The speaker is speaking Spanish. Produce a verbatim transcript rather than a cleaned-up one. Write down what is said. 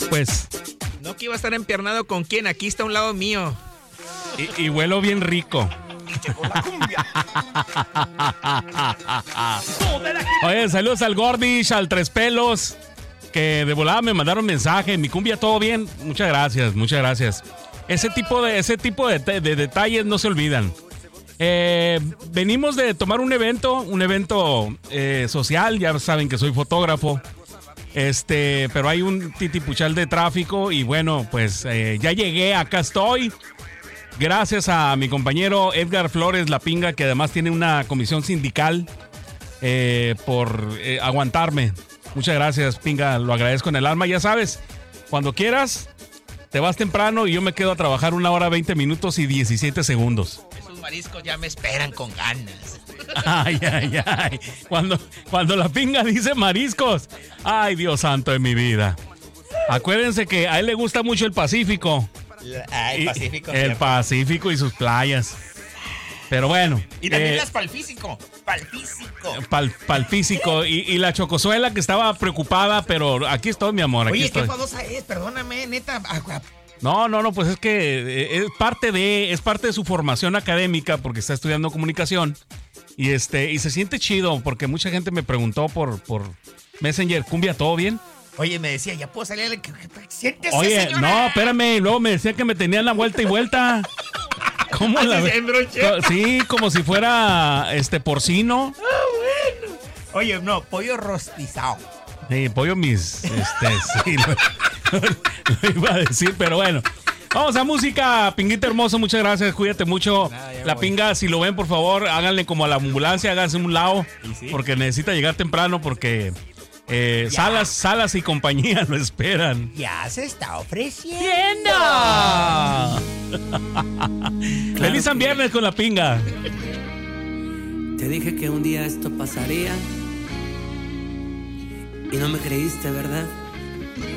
pues. No que iba a estar empiernado con quién, aquí está a un lado mío. Y, y huelo bien rico. Oye, saludos al Gordish, al Tres Pelos, que de volada me mandaron mensaje. Mi cumbia, ¿todo bien? Muchas gracias, muchas gracias. Ese tipo de, ese tipo de, de, de detalles no se olvidan. Eh, venimos de tomar un evento, un evento eh, social. Ya saben que soy fotógrafo. Este, pero hay un titipuchal de tráfico y bueno, pues eh, ya llegué, acá estoy. Gracias a mi compañero Edgar Flores La Pinga, que además tiene una comisión sindical, eh, por eh, aguantarme. Muchas gracias, Pinga, lo agradezco en el alma. Ya sabes, cuando quieras, te vas temprano y yo me quedo a trabajar una hora, veinte minutos y diecisiete segundos. Esos mariscos ya me esperan con ganas. Ay, ay, ay. Cuando, cuando La Pinga dice mariscos, ay, Dios santo de mi vida. Acuérdense que a él le gusta mucho el Pacífico. Ah, el Pacífico. El Pacífico y sus playas. Pero bueno. Y también eh, las palfísico. Palfísico. Pal, palfísico. Y, y la Chocosuela, que estaba preocupada, pero aquí estoy, mi amor. Aquí Oye, estoy. qué famosa es, perdóname, neta. No, no, no, pues es que es parte de, es parte de su formación académica, porque está estudiando comunicación. Y este, y se siente chido, porque mucha gente me preguntó por, por Messenger, cumbia, ¿todo bien? Oye, me decía, ya puedo salir a la... Siéntese, Oye, señora. no, espérame, luego me decía que me tenían la vuelta y vuelta. ¿Cómo la ve? Sí, como si fuera este porcino. Ah, bueno. Oye, no, pollo rostizado. Sí, pollo mis, este, sí, lo, lo iba a decir, pero bueno. Vamos a música, Pinguita hermoso, muchas gracias, cuídate mucho. Nada, la voy. Pinga, si lo ven, por favor, háganle como a la ambulancia, háganse un lado, sí? Porque necesita llegar temprano, porque eh, Salas, Salas y compañía lo esperan. Ya se está ofreciendo. Feliz San Viernes con La Pinga. Te dije que un día esto pasaría y no me creíste, ¿verdad?